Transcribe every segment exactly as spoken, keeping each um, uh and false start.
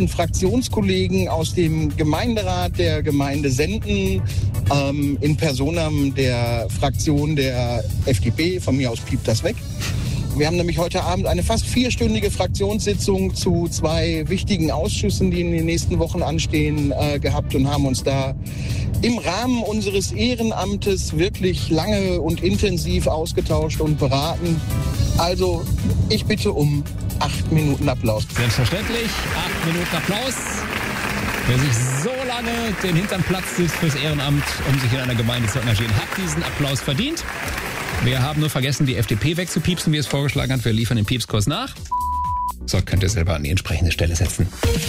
geschätzten Fraktionskollegen aus dem Gemeinderat der Gemeinde Senden, ähm, in Personam der Fraktion der F D P, von mir aus piept das weg. Wir haben nämlich heute Abend eine fast vierstündige Fraktionssitzung zu zwei wichtigen Ausschüssen, die in den nächsten Wochen anstehen, äh, gehabt und haben uns da im Rahmen unseres Ehrenamtes wirklich lange und intensiv ausgetauscht und beraten. Also ich bitte um acht Minuten Applaus. Selbstverständlich, acht Minuten Applaus. Wer sich so lange den Hintern platzt fürs Ehrenamt, um sich in einer Gemeinde zu engagieren, hat diesen Applaus verdient. Wir haben nur vergessen, die F D P wegzupiepsen, wie es vorgeschlagen hat. Wir liefern den Piepskurs nach. So, könnt ihr selber an die entsprechende Stelle setzen.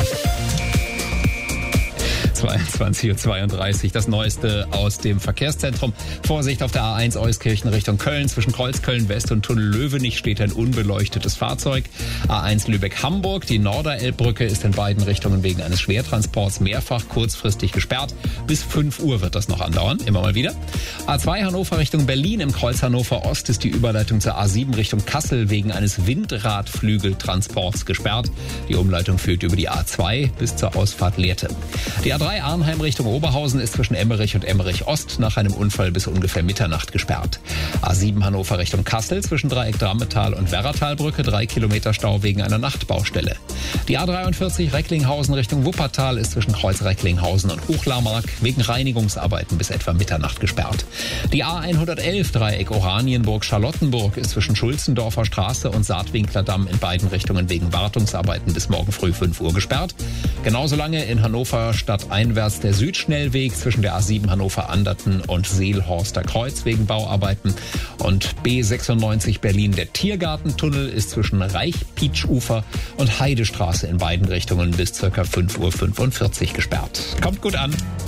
zweiundzwanzig Uhr zweiunddreißig, das Neueste aus dem Verkehrszentrum. Vorsicht auf der A eins Euskirchen Richtung Köln. Zwischen Kreuzköln West und Tunnel Löwenich steht ein unbeleuchtetes Fahrzeug. A eins Lübeck-Hamburg. Die Norderelbbrücke ist in beiden Richtungen wegen eines Schwertransports mehrfach kurzfristig gesperrt. Bis fünf Uhr wird das noch andauern, immer mal wieder. A zwei Hannover Richtung Berlin. Im Kreuz Hannover Ost ist die Überleitung zur A sieben Richtung Kassel wegen eines Windradflügeltransports gesperrt. Die Umleitung führt über die A zwei bis zur Ausfahrt Lehrte. Die A drei Arnheim Richtung Oberhausen ist zwischen Emmerich und Emmerich Ost nach einem Unfall bis ungefähr Mitternacht gesperrt. A sieben Hannover Richtung Kassel zwischen Dreieck Drammetal und Werratalbrücke drei Kilometer Stau wegen einer Nachtbaustelle. Die A dreiundvierzig Recklinghausen Richtung Wuppertal ist zwischen Kreuz Recklinghausen und Hochlarmark wegen Reinigungsarbeiten bis etwa Mitternacht gesperrt. Die A hundertelf Dreieck Oranienburg-Charlottenburg ist zwischen Schulzendorfer Straße und Saatwinkler Damm in beiden Richtungen wegen Wartungsarbeiten bis morgen früh fünf Uhr gesperrt. Genauso lange in Hannover stadteinwärts der Südschnellweg zwischen der A sieben Hannover-Anderten und Seelhorster Kreuz wegen Bauarbeiten. Und B sechsundneunzig Berlin der Tiergartentunnel ist zwischen Reich-Pietsch-Ufer und Heidestraße in beiden Richtungen bis ca. fünf Uhr fünfundvierzig gesperrt. Kommt gut an.